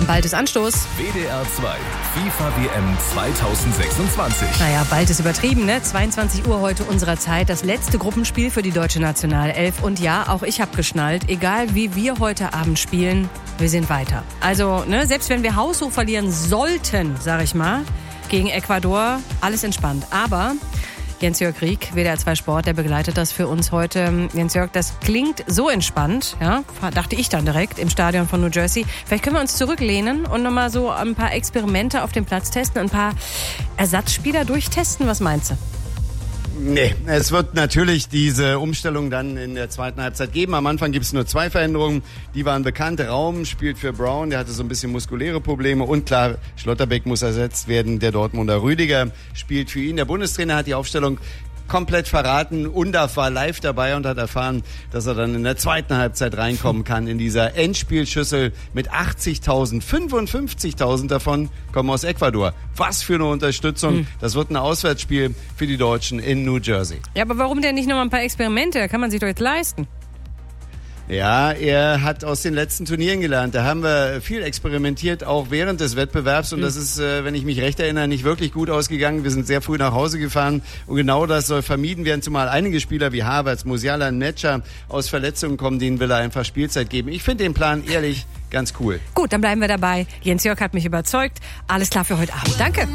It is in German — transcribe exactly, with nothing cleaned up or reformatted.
Bald ist Anstoß. W D R zwei FIFA W M zweitausendsechsundzwanzig. Naja, bald ist übertrieben, ne? zweiundzwanzig Uhr heute unserer Zeit. Das letzte Gruppenspiel für die deutsche Nationalelf. Und ja, auch ich habe geschnallt. Egal wie wir heute Abend spielen, wir sind weiter. Also, ne, selbst wenn wir haushoch verlieren sollten, sag ich mal, gegen Ecuador, alles entspannt. Aber Jens-Jörg Rieck, W D R zwei Sport, der begleitet das für uns heute. Jens-Jörg, das klingt so entspannt, ja, dachte ich dann direkt im Stadion von New Jersey. Vielleicht können wir uns zurücklehnen und nochmal so ein paar Experimente auf dem Platz testen, ein paar Ersatzspieler durchtesten. Was meinst du? Nee, es wird natürlich diese Umstellung dann in der zweiten Halbzeit geben. Am Anfang gibt es nur zwei Veränderungen, die waren bekannt. Raum spielt für Brown, der hatte so ein bisschen muskuläre Probleme. Und klar, Schlotterbeck muss ersetzt werden. Der Dortmunder Rüdiger spielt für ihn. Der Bundestrainer hat die Aufstellung komplett verraten. Undaf war live dabei und hat erfahren, dass er dann in der zweiten Halbzeit reinkommen kann in dieser Endspielschüssel mit achtzigtausend. fünfundfünfzigtausend davon kommen aus Ecuador. Was für eine Unterstützung. Hm. Das wird ein Auswärtsspiel für die Deutschen in New Jersey. Ja, aber warum denn nicht noch mal ein paar Experimente? Da kann man sich doch jetzt leisten. Ja, er hat aus den letzten Turnieren gelernt. Da haben wir viel experimentiert, auch während des Wettbewerbs. Und das ist, äh, wenn ich mich recht erinnere, nicht wirklich gut ausgegangen. Wir sind sehr früh nach Hause gefahren. Und genau das soll vermieden werden, zumal einige Spieler wie Havertz, Musiala, Netscher aus Verletzungen kommen. Denen will er einfach Spielzeit geben. Ich finde den Plan ehrlich ganz cool. Gut, dann bleiben wir dabei. Jens-Jörg hat mich überzeugt. Alles klar für heute Abend. Danke.